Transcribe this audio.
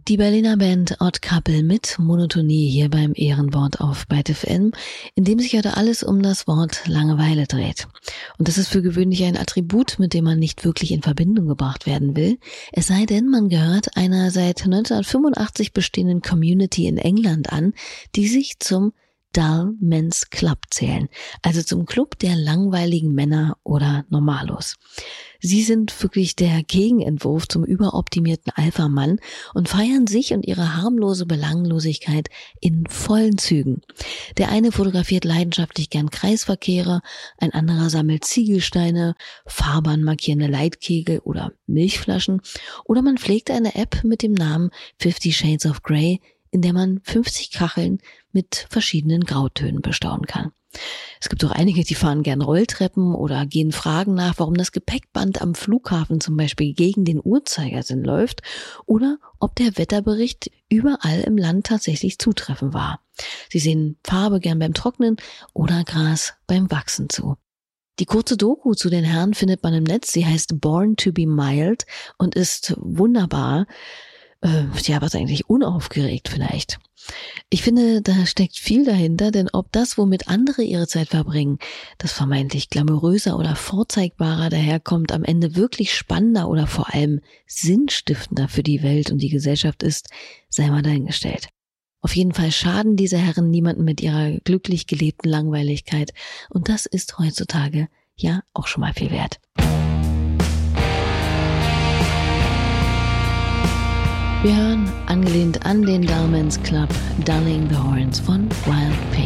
Die Berliner Band Odd Couple mit Monotonie hier beim Ehrenwort auf Byte FM, in dem sich heute alles um das Wort Langeweile dreht. Und das ist für gewöhnlich ein Attribut, mit dem man nicht wirklich in Verbindung gebracht werden will. Es sei denn, man gehört einer seit 1985 bestehenden Community in England an, die sich zum Dull Men's Club zählen, also zum Club der langweiligen Männer oder Normalos. Sie sind wirklich der Gegenentwurf zum überoptimierten Alpha-Mann und feiern sich und ihre harmlose Belanglosigkeit in vollen Zügen. Der eine fotografiert leidenschaftlich gern Kreisverkehre, ein anderer sammelt Ziegelsteine, Fahrbahn markierende Leitkegel oder Milchflaschen, oder man pflegt eine App mit dem Namen 50 Shades of Grey, in der man 50 Kacheln mit verschiedenen Grautönen bestaunen kann. Es gibt auch einige, die fahren gern Rolltreppen oder gehen Fragen nach, warum das Gepäckband am Flughafen zum Beispiel gegen den Uhrzeigersinn läuft oder ob der Wetterbericht überall im Land tatsächlich zutreffend war. Sie sehen Farbe gern beim Trocknen oder Gras beim Wachsen zu. Die kurze Doku zu den Herren findet man im Netz. Sie heißt Born to be Mild und ist wunderbar. Was eigentlich unaufgeregt vielleicht. Ich finde, da steckt viel dahinter, denn ob das, womit andere ihre Zeit verbringen, das vermeintlich glamouröser oder vorzeigbarer daherkommt, am Ende wirklich spannender oder vor allem sinnstiftender für die Welt und die Gesellschaft ist, sei mal dahingestellt. Auf jeden Fall schaden diese Herren niemanden mit ihrer glücklich gelebten Langweiligkeit und das ist heutzutage ja auch schon mal viel wert. Wir hören, angelehnt an den Dull Men's Club, Dulling the Horns von Wild Pink.